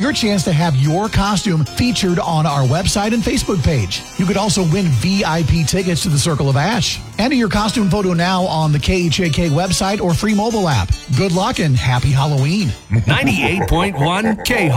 your chance to have your costume featured on our website and Facebook page. You could also win VIP tickets to the Circle of Ash. Enter your costume photo now on the KHAK website or free mobile app. Good luck and happy Halloween. 98.1 K